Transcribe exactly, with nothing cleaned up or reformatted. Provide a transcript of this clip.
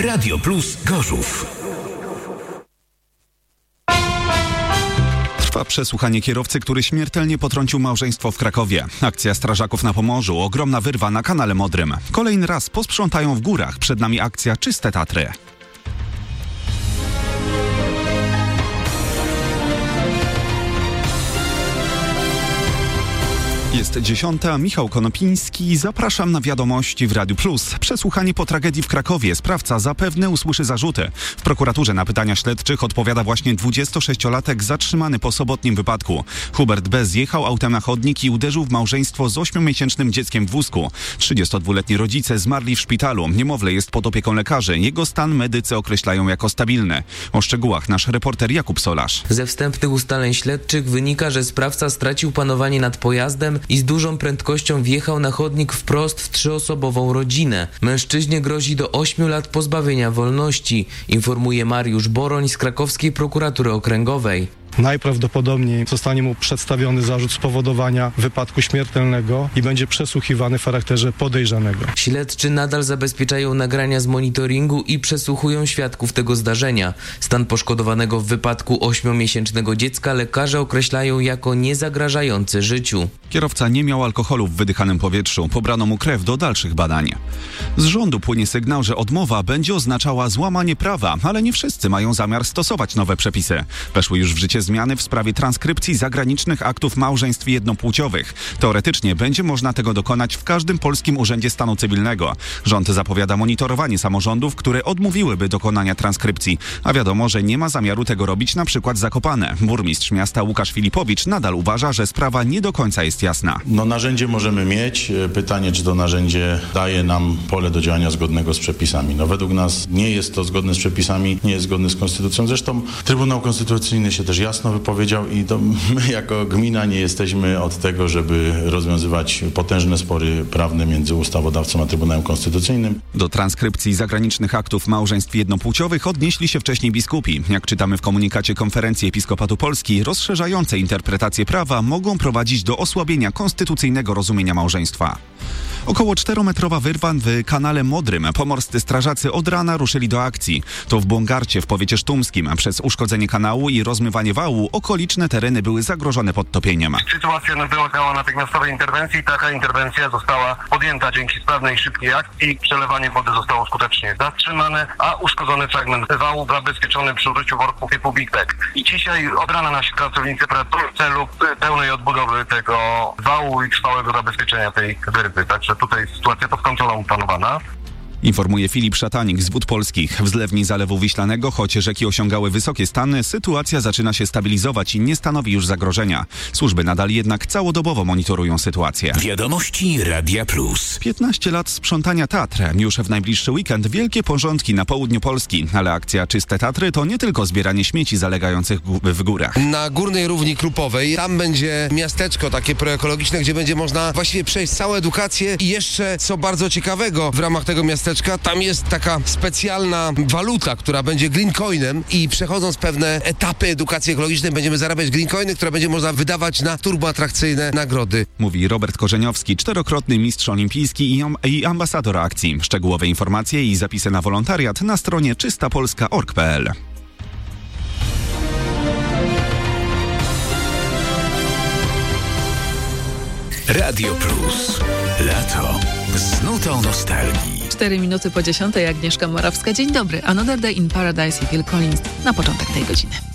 Radio Plus Gorzów. Trwa przesłuchanie kierowcy, który śmiertelnie potrącił małżeństwo w Krakowie. Akcja strażaków na Pomorzu, ogromna wyrwa na kanale Modrym. Kolejny raz posprzątają w górach. Przed nami akcja Czyste Tatry. Jest dziesiąta, Michał Konopiński. Zapraszam na wiadomości w Radiu Plus. Przesłuchanie po tragedii w Krakowie. Sprawca zapewne usłyszy zarzuty. W prokuraturze na pytania śledczych odpowiada właśnie dwudziestosześciolatek zatrzymany po sobotnim wypadku. Hubert B. zjechał autem na chodnik i uderzył w małżeństwo z ośmiomiesięcznym dzieckiem w wózku. trzydziestodwuletni rodzice zmarli w szpitalu. Niemowlę jest pod opieką lekarzy. Jego stan medycy określają jako stabilny. O szczegółach nasz reporter Jakub Solarz. Ze wstępnych ustaleń śledczych wynika, że sprawca stracił panowanie nad pojazdem i z dużą prędkością wjechał na chodnik wprost w trzyosobową rodzinę. Mężczyźnie grozi do ośmiu lat pozbawienia wolności, informuje Mariusz Boroń z krakowskiej prokuratury okręgowej. Najprawdopodobniej zostanie mu przedstawiony zarzut spowodowania wypadku śmiertelnego i będzie przesłuchiwany w charakterze podejrzanego. Śledczy nadal zabezpieczają nagrania z monitoringu i przesłuchują świadków tego zdarzenia. Stan poszkodowanego w wypadku ośmiomiesięcznego dziecka lekarze określają jako niezagrażający życiu. Kierowca nie miał alkoholu w wydychanym powietrzu. Pobrano mu krew do dalszych badań. Z rządu płynie sygnał, że odmowa będzie oznaczała złamanie prawa, ale nie wszyscy mają zamiar stosować nowe przepisy. Weszły już w życie zmiany w sprawie transkrypcji zagranicznych aktów małżeństw jednopłciowych. Teoretycznie będzie można tego dokonać w każdym polskim urzędzie stanu cywilnego. Rząd zapowiada monitorowanie samorządów, które odmówiłyby dokonania transkrypcji. A wiadomo, że nie ma zamiaru tego robić na przykład Zakopane. Burmistrz miasta Łukasz Filipowicz nadal uważa, że sprawa nie do końca jest jasna. No narzędzie możemy mieć. Pytanie, czy to narzędzie daje nam pole do działania zgodnego z przepisami. No według nas nie jest to zgodne z przepisami, nie jest zgodne z konstytucją. Zresztą Trybunał Konstytucyjny się też jasno wypowiedział i to my jako gmina nie jesteśmy od tego, żeby rozwiązywać potężne spory prawne między ustawodawcą a Trybunałem Konstytucyjnym. Do transkrypcji zagranicznych aktów małżeństw jednopłciowych odnieśli się wcześniej biskupi. Jak czytamy w komunikacie Konferencji Episkopatu Polski, rozszerzające interpretacje prawa mogą prowadzić do osłabienia konstytucyjnego rozumienia małżeństwa. Około czterometrowa wyrwa w kanale Modrym. Pomorscy strażacy od rana ruszyli do akcji. To w Błągarcie w powiecie sztumskim. Przez uszkodzenie kanału i rozmywanie wału okoliczne tereny były zagrożone podtopieniem. Sytuacja wymagała natychmiastowej interwencji. Taka interwencja została podjęta dzięki sprawnej i szybkiej akcji. Przelewanie wody zostało skutecznie zatrzymane, a uszkodzony fragment wału zabezpieczony przy użyciu worków typu Big Bag. I dzisiaj od rana nasi pracownicy pracują w celu pełnej odbudowy tego wału i trwałego zabezpieczenia tej wyrwy. Także tutaj sytuacja pod kontrolą panowana. Informuje Filip Szatanik z Wód Polskich. W zlewni Zalewu Wiślanego, choć rzeki osiągały wysokie stany, sytuacja zaczyna się stabilizować i nie stanowi już zagrożenia. Służby nadal jednak całodobowo monitorują sytuację. Wiadomości Radia Plus. piętnaście lat sprzątania Tatr. Już w najbliższy weekend wielkie porządki na południu Polski. Ale akcja Czyste Tatry to nie tylko zbieranie śmieci zalegających w górach. Na Górnej Równi Krupowej tam będzie miasteczko takie proekologiczne, gdzie będzie można właściwie przejść całą edukację i jeszcze co bardzo ciekawego w ramach tego miasteczka, tam jest taka specjalna waluta, która będzie green coinem i przechodząc pewne etapy edukacji ekologicznej będziemy zarabiać green coiny, które będzie można wydawać na turboatrakcyjne nagrody. Mówi Robert Korzeniowski, czterokrotny mistrz olimpijski i, am- i ambasador akcji. Szczegółowe informacje i zapisy na wolontariat na stronie czysta polska kropka org kropka pe el. Radio Plus. Lato z nutą nostalgii. Cztery minuty po dziesiątej, Agnieszka Morawska. Dzień dobry. Another Day in Paradise i Phil Collins na początek tej godziny.